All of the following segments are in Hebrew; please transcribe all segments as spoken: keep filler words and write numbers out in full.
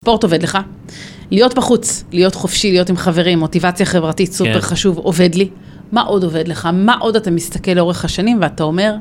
ספורט עובד לך, להיות בחוץ, להיות חופשי, להיות עם חברים, מוטיבציה חברתית סופר כן. חשוב, עובד לי. מה עוד עובד לך? מה עוד אתה מסתכל לאורך השנים ואתה אומר?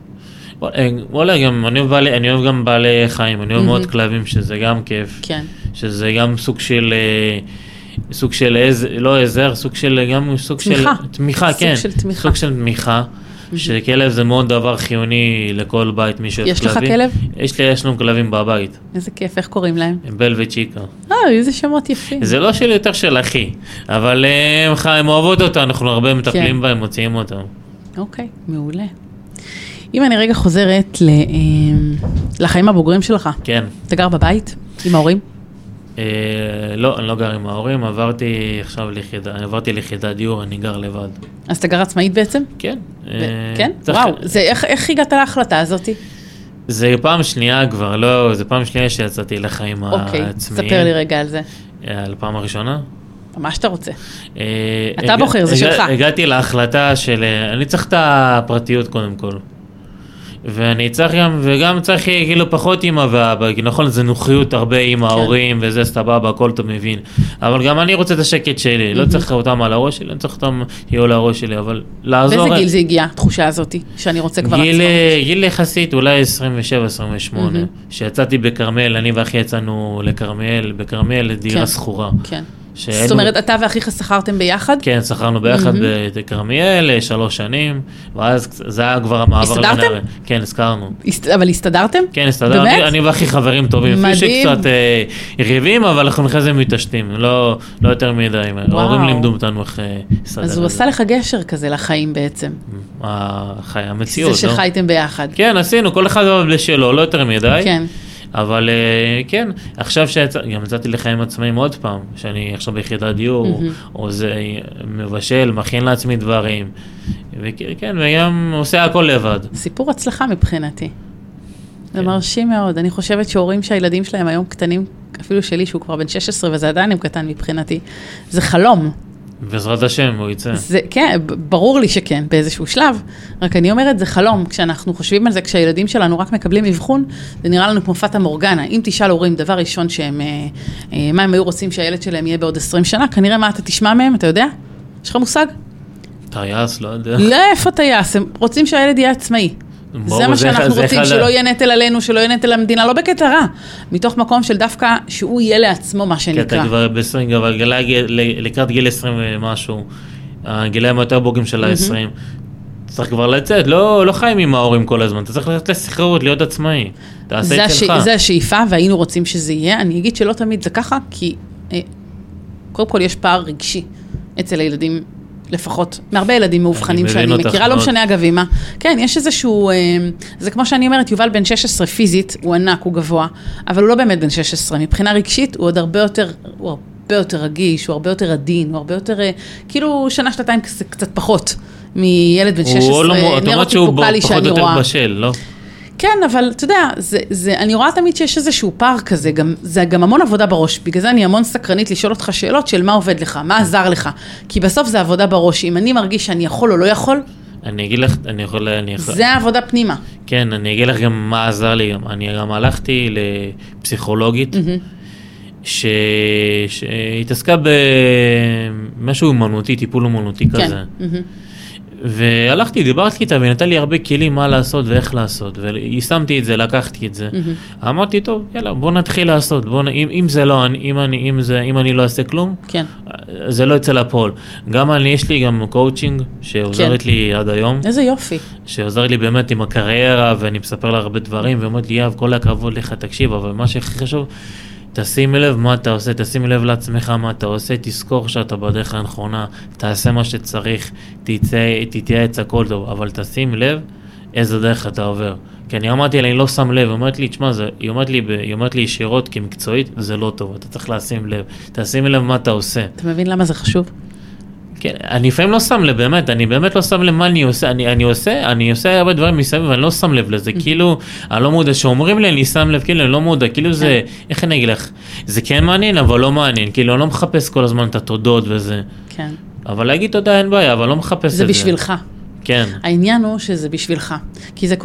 וואלה, גם, אני אוהב, אני אוהב גם בעלי חיים, אני אוהב מאוד כלבים, שזה גם כיף. כן. שזה גם סוג של, סוג של, לא עזר, סוג של, גם סוג של... תמיכה. תמיכה, כן. סוג של תמיכה. סוג של תמיכה. שכלב זה מאוד דבר חיוני לכל בית, מישהו יש לך כלב? יש לי, יש לנו כלבים בבית. איזה כיף, איך קוראים להם? בל וצ'יקה. אה, איזה שמות יפים. זה לא של יותר של אחי, אבל הם אוהבות אותה, אנחנו הרבה מטפלים בהם, מוציאים אותם. אוקיי, מעולה. אם אני רגע חוזרת לחיים הבוגרים שלך. כן. אתה גר בבית עם ההורים? לא, אני לא גר עם ההורים, עברתי עכשיו ליחידה, עברתי ליחידת דיור, אני גר לבד. אז אתה גר עצמאית בעצם? כן. כן? וואו, איך הגעת להחלטה הזאת? זה פעם שנייה כבר, לא, זה פעם שנייה שיצאתי לחיים העצמיים. אוקיי, ספר לי רגע על זה. על פעם הראשונה? מה שאתה רוצה. אתה בוחר, זה שלך. הגעתי להחלטה של, אני צריך את הפרטיות קודם כל. ואני צריך גם, וגם צריך כאילו פחות אמא ואבא, כי נכון, זה נוחיות הרבה עם ההורים, וזה סבבה, הכל אתה מבין. אבל גם אני רוצה את השקט שלי, לא צריך אותם על הראש שלי, אני צריך אותם יהיו על הראש שלי, אבל לעזור... באיזה גיל זה הגיע, התחושה הזאת, שאני רוצה כבר עצמאות? גיל יחסית, אולי עשרים ושבע עשרים ושמונה, שיצאתי בקרמל, אני ואחי יצאנו לקרמל, בקרמל דירה סחורה. כן. זאת אומרת, אתה ואחיך שכרתם ביחד? כן, שכרנו ביחד בקרמיאל, שלוש שנים, ואז זה היה כבר המעבר לנער. הסתדרתם? כן, הזכרנו. אבל הסתדרתם? כן, הסתדרנו. אני ואחי חברים טובים. מדהים. שקצת ריבים, אבל אנחנו אחרי זה מתעשתים, לא יותר מדי. ההורים לימדו אותנו איך להסתדר. אז הוא עשה לך גשר כזה לחיים בעצם. המציאות, לא? זה שחייתם ביחד. כן, עשינו, כל אחד עבד לשלו, לא יותר מדי. כן. אבל כן, עכשיו שגם יצאתי לחיים עצמאים עוד פעם, שאני עכשיו ביחידת דיור, או זה מבשל, מכין לעצמי דברים, וכן, וגם עושה הכל לבד. סיפור הצלחה מבחינתי. זה מרשים מאוד. אני חושבת שהורים שהילדים שלהם היום קטנים, אפילו שלי שהוא כבר בן שש עשרה, וזה עדיין הם קטן מבחינתי, זה חלום. בעזרת השם, הוא יצא. זה, כן, ברור לי שכן, באיזשהו שלב. רק אני אומרת, זה חלום. כשאנחנו חושבים על זה, כשהילדים שלנו רק מקבלים אבחון, זה נראה לנו כמו פטה מורגנה. אם תשאל הורים, דבר ראשון שהם, מה הם היו רוצים שהילד שלהם יהיה בעוד עשרים שנה, כנראה מה אתה תשמע מהם, אתה יודע? יש לך מושג? טייס, לא יודע. לא, איפה טייס? הם רוצים שהילד יהיה עצמאי. זה מה שאנחנו רוצים, שלא יהיה נטל עלינו, שלא יהיה נטל למדינה, לא בקטע רע, מתוך מקום של דווקא שהוא יהיה לעצמו מה שנקרא. כי אתה כבר בסרינג, אבל לקראת גיל עשרים ומשהו, הגילאים היותר בוגרים של ה-עשרים, צריך כבר לצאת, לא חיים עם ההורים כל הזמן, אתה צריך לצאת לסחררות, להיות עצמאי, תעשה את שלך. זה השאיפה, והיינו רוצים שזה יהיה, אני אגיד שלא תמיד זה ככה, כי קודם כל יש פער רגשי אצל הילדים, לפחות, מהרבה ילדים מאובחנים שאני מכירה, לא משנה אגב אימא. כן, יש איזשהו, זה כמו שאני אומרת, יובל בן שש עשרה פיזית, הוא ענק, הוא גבוה, אבל הוא לא באמת בן שש עשרה. מבחינה רגשית, הוא עוד הרבה יותר, הוא הרבה יותר רגיש, הוא הרבה יותר עדין, הוא הרבה יותר, כאילו שנה, שנתיים קצת פחות מילד בן שש עשרה, נרוטיפוקלי שאני רואה. יותר בשל, לא? כן, אבל אתה יודע, זה, זה, אני רואה תמיד שיש איזשהו פער כזה, גם, זה גם המון עבודה בראש, בגלל זה אני המון סקרנית לשאול אותך שאלות של מה עובד לך, מה עזר לך, כי בסוף זה עבודה בראש, אם אני מרגיש שאני יכול או לא יכול, אני אגיד לך, אני יכול, אני יכול... זה העבודה פנימה. כן, אני אגיד לך גם מה עזר לי, אני גם הלכתי לפסיכולוגית, ש... שהתעסקה במשהו אמנותי, טיפול אמנותי כזה. והלכתי, דיברתי איתה, ונתן לי הרבה כלים מה לעשות ואיך לעשות, ויישמתי את זה, לקחתי את זה. אמרתי, טוב, יאללה, בוא נתחיל לעשות, בוא, אם, אם זה לא, אם אני, אם זה, אם אני לא אעשה כלום, כן. זה לא יצא לפועל. גם אני, יש לי גם קואוצ'ינג, שעוזרת לי עד היום. איזה יופי. שעוזרת לי באמת עם הקריירה, ואני מספר לה הרבה דברים, ואומרת לי, יאב, כל הכבוד לך, תקשיב, אבל מה שהכי חשוב, תשים לב מה אתה עושה, תשים לב לעצמך מה אתה עושה, תזכור שאתה בדרך הנכונה, תעשה מה שצריך, תתייעץ הכל טוב, אבל תשים לב איזה דרך אתה עובר. כי אני אמרתי לה, אני לא שם לב, היא אומרת לי, תשמע, היא אומרת לי, היא אומרת לי ישירות כמקצועית, זה לא טוב, אתה צריך לשים לב, תשים לב מה אתה עושה. אתה מבין למה זה חשוב? כן, אני לפעמים לא שם לב, באמת, אני באמת לא שם לב מה אני עושה, אני, אני עושה, אני עושה הרבה דברים מסביב, ואני לא שם לב לזה, כאילו, אני לא מודע, שאומרים לי, אני שם לב, כאילו, אני לא מודע, כאילו זה, איך אני אגיד לך, זה כן מעניין, אבל לא מעניין, כאילו, אני לא מחפש כל הזמן את התודות וזה. כן. אבל להגיד תודה אין בעיה, אבל לא מחפש את זה. זה בשבילך. כן. העניין הוא שזה בשבילך, כי זה